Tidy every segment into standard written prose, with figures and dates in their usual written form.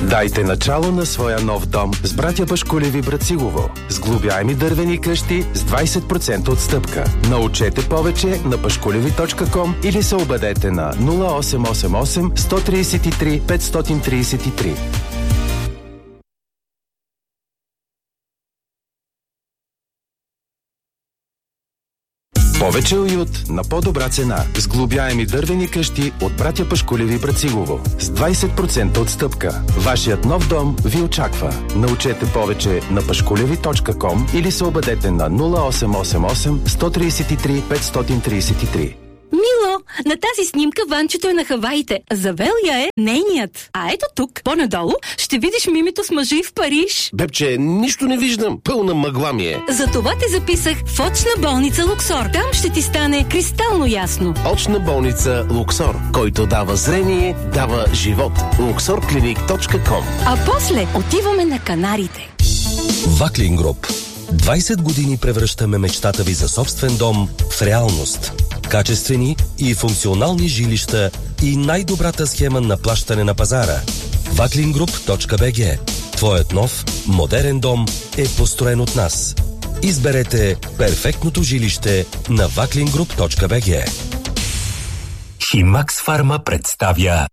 Дайте начало на своя нов дом с братя Пашкулеви Брацигово. Сглобяеми дървени къщи с 20% отстъпка. Научете повече на pashkulevi.com или се обадете на 0888 133 533. Повече уют на по-добра цена. Сглобяеми дървени къщи от братя Пашкулеви Брацигово. С 20% отстъпка. Вашият нов дом ви очаква. Научете повече на pashkulevi.com или се обадете на 0888 133 533. Мило, на тази снимка Ванчето е на Хаваите. Завел я е нейният. А ето тук, по-надолу, ще видиш мимито с мъжи в Париж. Бебче, нищо не виждам. Пълна мъгла ми е. Затова те записах в очна болница Луксор. Там ще ти стане кристално ясно. Очна болница Луксор, който дава зрение, дава живот. luxorclinic.com. А после отиваме на Канарите. Ваклин Груп. 20 години превръщаме мечтата ви за собствен дом в реалност. Качествени и функционални жилища и най-добрата схема на плащане на пазара. Vaklingroup.bg. Твоят нов, модерен дом е построен от нас. Изберете перфектното жилище на Vaklingroup.bg. Химакс Фарма представя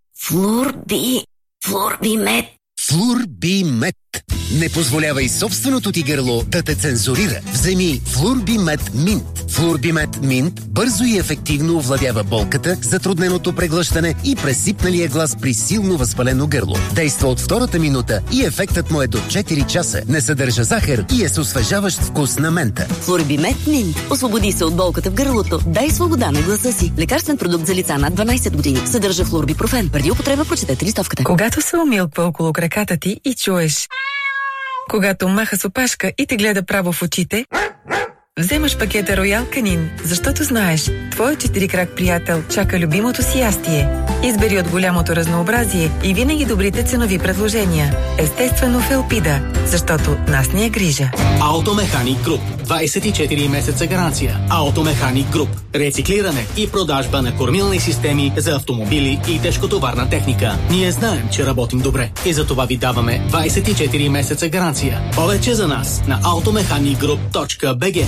Флурбимет. Флурбимет. Не позволявай собственото ти гърло да те цензурира. Вземи Флурбимет Минт. Флурбимет Минт бързо и ефективно овладява болката, затрудненото преглъщане и пресипналия глас при силно възпалено гърло. Действа от втората минута и ефектът му е до 4 часа. Не съдържа захар и е с освежаващ вкус на мента. Флурбимет Минт. Освободи се от болката в гърлото. Дай свобода на гласа си. Лекарствен продукт за лица над 12 години. Съдържа флурбипрофен. Преди употреба прочетете листовката. Когато се умилква около краката ти и чуеш, когато маха с опашка и те гледа право в очите, вземаш пакета Роял Канин, защото знаеш, твой 4-крак приятел чака любимото си ястие. Избери от голямото разнообразие и винаги добрите ценови предложения. Естествено в Елпида, защото нас ни е грижа. Автомеханик Груп. 24 месеца гаранция. Автомеханик Груп. Рециклиране и продажба на кормилни системи за автомобили и тежкотоварна техника. Ние знаем, че работим добре и за това ви даваме 24 месеца гаранция. Повече за нас на automechanicgroup.bg.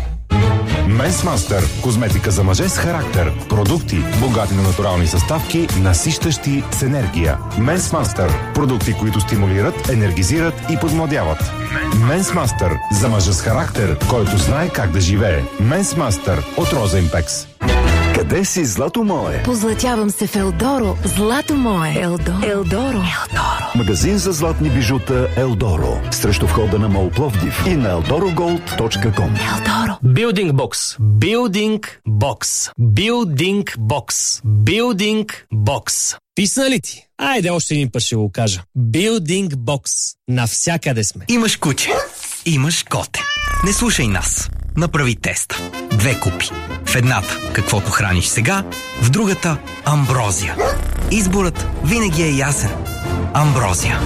Менсмастър. Козметика за мъже с характер. Продукти, богати на натурални съставки, насищащи с енергия. Менсмастър. Продукти, които стимулират, енергизират и подмладяват. Менсмастър. За мъжа с характер, който знае как да живее. Менсмастър от Роза Импекс. Къде си, злато мое? Позлатявам се в Елдоро, злато мое. Елдоро. Магазин за златни бижута Елдоро. Срещу входа на МОЛ Пловдив и на eldorogold.com. Елдоро. Building Box. Building Box. Building Box. Building Box. Писна ли ти? Айде още един път ще го кажа. Building Box. Навсякъде сме. Имаш куче, имаш коте. Не слушай нас. Направи теста. 2 купи. В едната каквото храниш сега, в другата амброзия. Изборът винаги е ясен. Амброзия.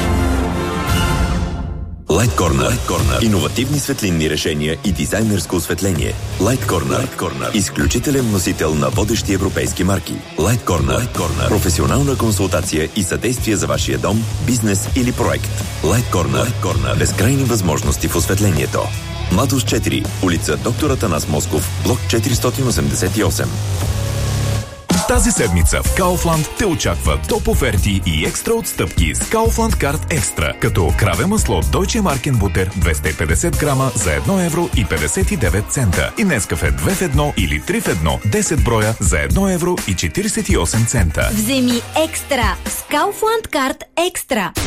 Light Corner. Иновативни светлинни решения и дизайнерско осветление. Light Corner. Изключителен носител на водещи европейски марки. Light Corner. Професионална консултация и съдействие за вашия дом, бизнес или проект. Light Corner. Безкрайни възможности в осветлението. Младост 4, улица Доктор Атанас Москов, блок 488. Тази седмица в Kaufland те очакват топ оферти и екстра отстъпки с Kaufland Card Extra, като краве масло Deutsche Marken Butter 250 грама за 1 евро и 59 цента и Нескафе 2 в 1 или 3 в 1 10 броя за 1 евро и 48 цента. Вземи екстра с Kaufland Card Extra.